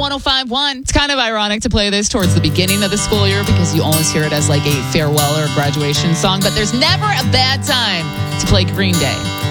105.1. It's kind of ironic to play this towards the beginning of the school year because you always hear it as like a farewell or graduation song, but there's never a bad time to play Green Day.